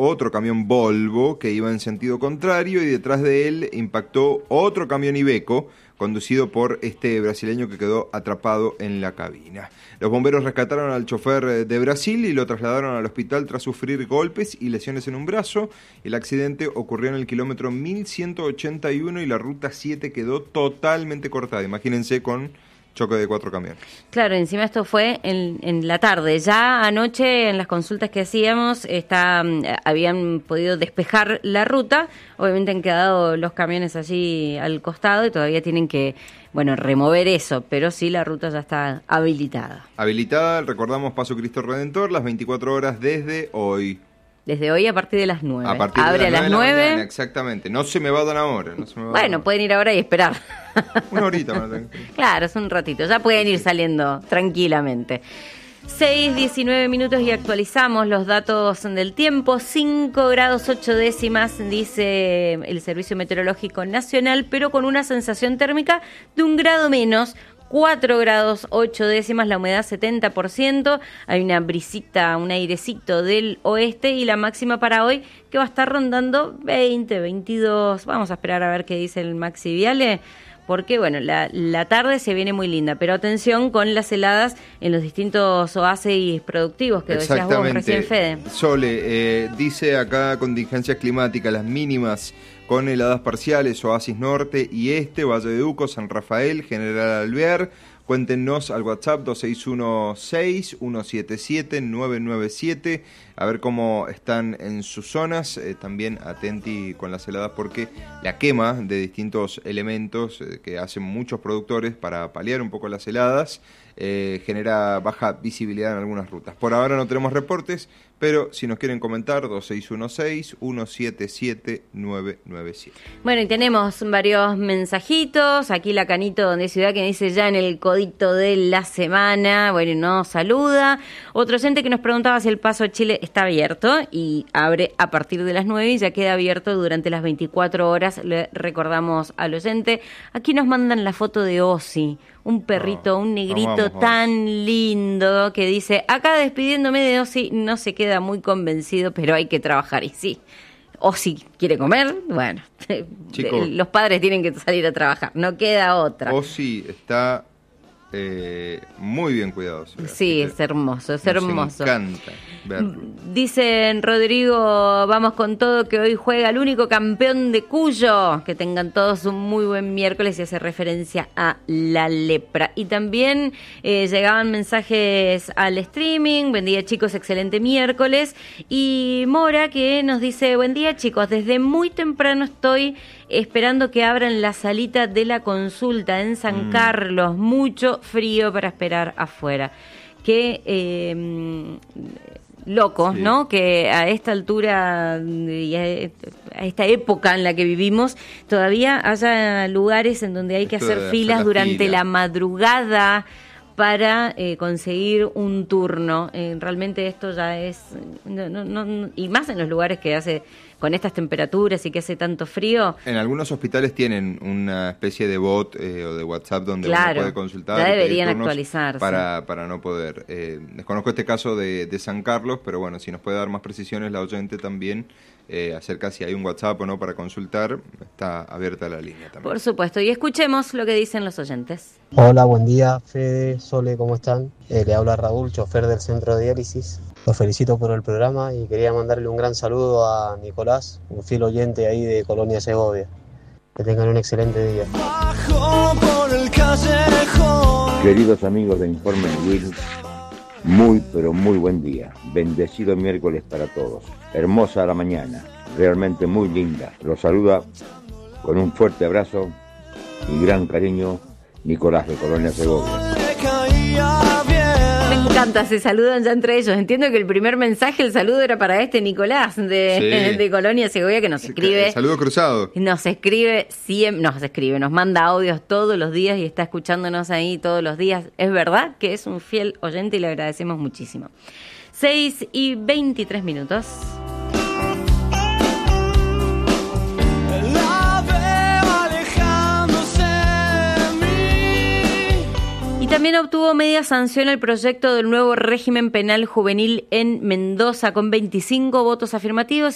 otro camión Volvo que iba en sentido contrario y detrás de él impactó otro camión Iveco conducido por este brasileño que quedó atrapado en la cabina. Los bomberos rescataron al chofer de Brasil y lo trasladaron al hospital tras sufrir golpes y lesiones en un brazo. El accidente ocurrió en el kilómetro 1181 y la ruta 7 quedó totalmente cortada. Imagínense con choque de 4 camiones. Claro, encima esto fue en la tarde. Ya anoche en las consultas que hacíamos habían podido despejar la ruta. Obviamente han quedado los camiones allí al costado y todavía tienen que, remover eso. Pero sí, la ruta ya está habilitada. Habilitada, recordamos, Paso Cristo Redentor, las 24 horas desde hoy. Desde hoy a partir de las 9. A partir Abre de las 9 a las 9. Mañana, exactamente. No se me va a dar ahora. Pueden ir ahora y esperar. Una horita. Claro, es un ratito. Ya pueden ir saliendo tranquilamente. 6:19 minutos y actualizamos los datos del tiempo. 5 grados 8 décimas, dice el Servicio Meteorológico Nacional, pero con una sensación térmica de 1 grado menos. 4 grados 8 décimas, la humedad 70%, hay una brisita, un airecito del oeste y la máxima para hoy que va a estar rondando 20, 22, vamos a esperar a ver qué dice el Maxi Viale, porque la tarde se viene muy linda, pero atención con las heladas en los distintos oasis productivos que decías vos recién, Fede. Sole, dice acá contingencias climáticas, las mínimas con heladas parciales, oasis norte y este, Valle de Uco, San Rafael, General Alvear. Cuéntenos al WhatsApp 2616-177-997, a ver cómo están en sus zonas. También atenti con las heladas porque la quema de distintos elementos que hacen muchos productores para paliar un poco las heladas genera baja visibilidad en algunas rutas. Por ahora no tenemos reportes, pero si nos quieren comentar, 2616-177-997. Bueno, y tenemos varios mensajitos. Aquí la Canito donde Ciudad que dice ya en el codito de la semana. Nos saluda. Otro oyente que nos preguntaba si el Paso a Chile está abierto y abre a partir de las 9 y ya queda abierto durante las 24 horas. Le recordamos al oyente. Aquí nos mandan la foto de Ozzy, un perrito, un negrito tan lindo que dice, acá despidiéndome de Ozzy, no se queda muy convencido, pero hay que trabajar. Y sí, Ozzy quiere comer, Chicos, los padres tienen que salir a trabajar, no queda otra. Ozzy está muy bien cuidado. Sí, es hermoso, es hermoso. Me encanta verlo. Dicen, Rodrigo, vamos con todo, que hoy juega el único campeón de Cuyo. Que tengan todos un muy buen miércoles y hace referencia a la lepra. Y también llegaban mensajes al streaming. Buen día, chicos, excelente miércoles. Y Mora que nos dice, buen día, chicos, desde muy temprano estoy esperando que abran la salita de la consulta en San Carlos. Mucho frío para esperar afuera. Qué loco, sí, ¿no? Que a esta altura y a esta época en la que vivimos todavía haya lugares en donde hay que hacer filas durante la madrugada para conseguir un turno. Realmente esto ya es... No, y más en los lugares que hace con estas temperaturas y que hace tanto frío. En algunos hospitales tienen una especie de bot o de WhatsApp donde uno puede consultar. Ya deberían actualizarse. Para no poder. Desconozco este caso de San Carlos, pero bueno, si nos puede dar más precisiones la oyente también acerca si hay un WhatsApp o no para consultar, está abierta la línea también. Por supuesto, y escuchemos lo que dicen los oyentes. Hola, buen día, Fede, Sole, ¿cómo están? Le habla Raúl, chofer del centro de diálisis. Los felicito por el programa y quería mandarle un gran saludo a Nicolás, un fiel oyente ahí de Colonia Segovia. Que tengan un excelente día. Queridos amigos de Informe Will, muy pero muy buen día. Bendecido miércoles para todos. Hermosa la mañana, realmente muy linda. Los saluda con un fuerte abrazo y gran cariño Nicolás de Colonia Segovia. Me encanta, se saludan ya entre ellos. Entiendo que el primer mensaje, el saludo era para Nicolás de Colonia Segovia, que nos escribe. Saludo cruzado. Nos manda audios todos los días y está escuchándonos ahí todos los días. Es verdad que es un fiel oyente y le agradecemos muchísimo. 6:23 minutos. Y también obtuvo media sanción el proyecto del nuevo régimen penal juvenil en Mendoza con 25 votos afirmativos